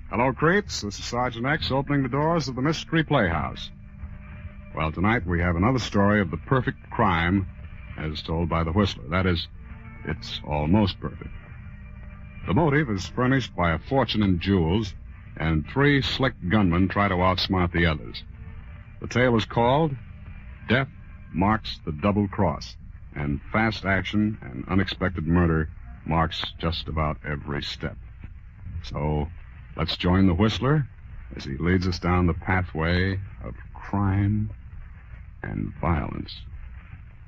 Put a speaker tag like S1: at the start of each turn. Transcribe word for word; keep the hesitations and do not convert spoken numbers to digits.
S1: Hello, creeps. This is Sergeant X opening the doors of the Mystery Playhouse. Well, tonight we have another story of the perfect crime as told by the Whistler. That is, it's almost perfect. The motive is furnished by a fortune in jewels, and three slick gunmen try to outsmart the others. The tale is called Death Marks the Double Cross, and fast action and unexpected murder marks just about every step. So, let's join the Whistler as he leads us down the pathway of crime and violence.